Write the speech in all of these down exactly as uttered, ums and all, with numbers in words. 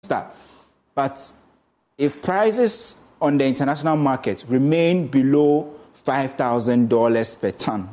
start. But if prices on the international market remain below five thousand dollars per ton,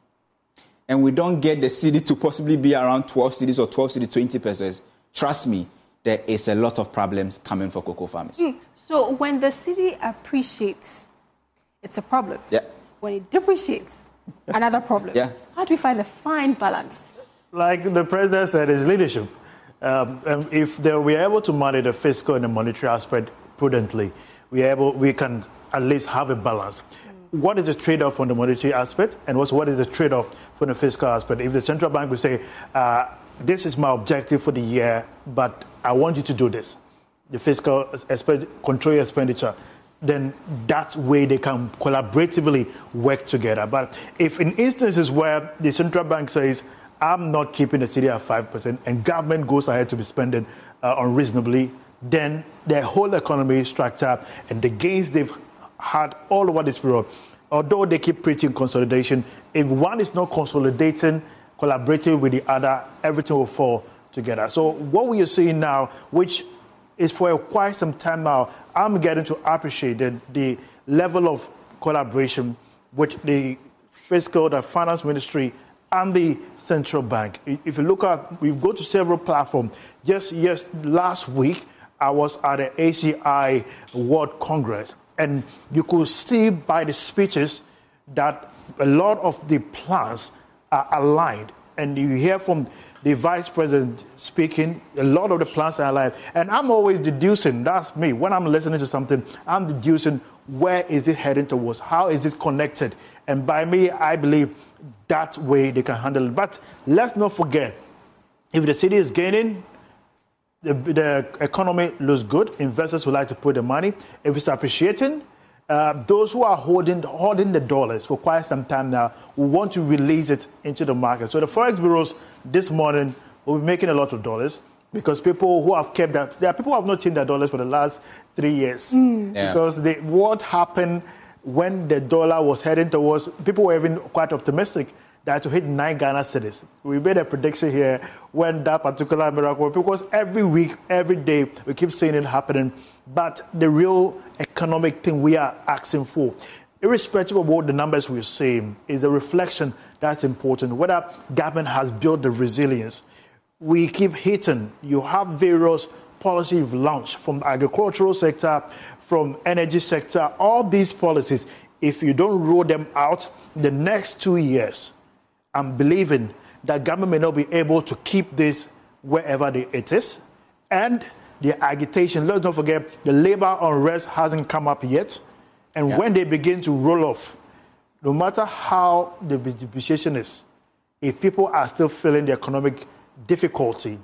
and we don't get the cedi to possibly be around twelve cedis or twelve cedi twenty pesos, trust me, there is a lot of problems coming for cocoa farmers. Mm. So when the cedi appreciates, it's a problem. Yeah. When it depreciates, another problem. Yeah. How do we find a fine balance? Like the president said, it's leadership. Um, and if they, we are able to manage the fiscal and the monetary aspect prudently, we are able, we can at least have a balance. Mm. What is the trade-off on the monetary aspect, and also what is the trade-off for the fiscal aspect? If the central bank will say, uh, this is my objective for the year, but I want you to do this, the fiscal control your expenditure, then that way they can collaboratively work together. But if in instances where the central bank says, I'm not keeping the cedi at five percent, and government goes ahead to be spending uh, unreasonably, then the whole economy structure and the gains they've had all over this period, although they keep preaching consolidation, if one is not consolidating, collaborating with the other, everything will fall together. So what we are seeing now, which is for quite some time now, I'm getting to appreciate the, the level of collaboration with the fiscal, the finance ministry, and the central bank. If you look at, we've go to several platforms. Just yes, last week, I was at the A C I World Congress, and you could see by the speeches that a lot of the plans are aligned. And you hear from the vice president speaking, a lot of the plans are aligned. And I'm always deducing, that's me, when I'm listening to something, I'm deducing where is it heading towards, how is it connected? And by me, I believe that way they can handle it. But let's not forget, if the city is gaining, the, the economy looks good, investors would like to put the money. If it's appreciating, Uh, those who are holding holding the dollars for quite some time now will want to release it into the market. So the forex bureaus this morning will be making a lot of dollars because people who have kept that, there are people who have not changed their dollars for the last three years. Mm. Yeah. Because they, what happened when the dollar was heading towards, people were even quite optimistic that to hit nine Ghana cedis. We made a prediction here when that particular miracle, because every week, every day, we keep seeing it happening. But the real economic thing we are asking for, irrespective of what the numbers we're seeing, is a reflection that's important. Whether government has built the resilience, we keep hitting. You have various policies you've launched from the agricultural sector, from energy sector, all these policies. If you don't roll them out the next two years, I'm believing that government may not be able to keep this wherever it is. And the agitation, let's not forget, the labor unrest hasn't come up yet. And yeah. when they begin to roll off, no matter how the depreciation is, if people are still feeling the economic difficulty,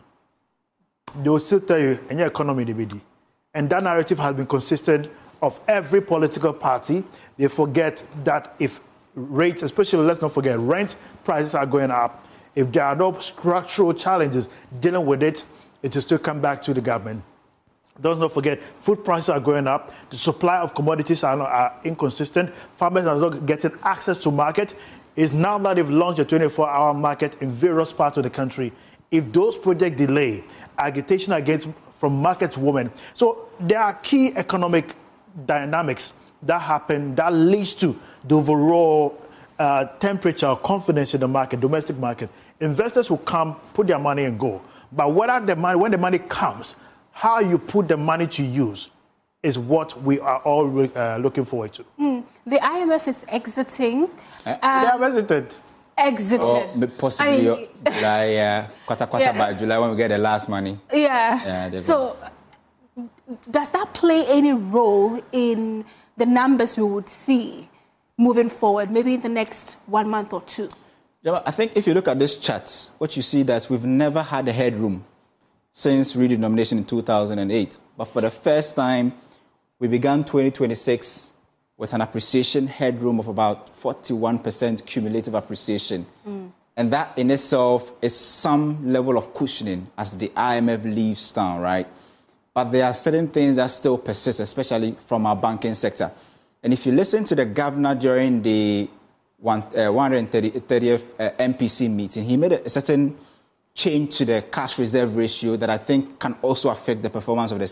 they will still tell you, and your economy, D B D. And that narrative has been consistent of every political party. They forget that if rates, especially, let's not forget, rent prices are going up. If there are no structural challenges dealing with it, it will still come back to the government. Let's not forget, food prices are going up. The supply of commodities are, are inconsistent. Farmers are not getting access to market. It's now that they've launched a twenty-four hour market in various parts of the country. If those projects delay, agitation against from market women. So there are key economic dynamics that happen that leads to the overall uh, temperature, confidence in the market, domestic market. Investors will come, put their money and go. But whether the money, when the money comes, how you put the money to use is what we are all uh, looking forward to. Mm. The I M F is exiting. Uh, um, they have exited. Exited. Or possibly I mean, July, uh, quarter, quarter yeah. by July when we get the last money. Yeah. yeah so does that play any role in the numbers we would see moving forward, maybe in the next one month or two? I think if you look at this chart, what you see that we've never had a headroom since redenomination in two thousand eight. But for the first time, we began twenty twenty-six with an appreciation headroom of about forty-one percent cumulative appreciation. Mm. And that in itself is some level of cushioning as the I M F leaves town, right? But there are certain things that still persist, especially from our banking sector. And if you listen to the governor during the one, uh, one hundred thirtieth uh, M P C meeting, he made a certain change to the cash reserve ratio that I think can also affect the performance of the